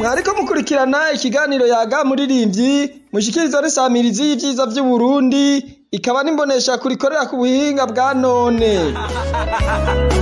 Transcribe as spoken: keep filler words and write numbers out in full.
mwariko mukurikirana ikiganiro yaga muririmvyi mushikirizwa n'isamirizi y'ivyiza vy'Uburundi ikaba n'imbonesha kurikorera ku buhinga bwa none.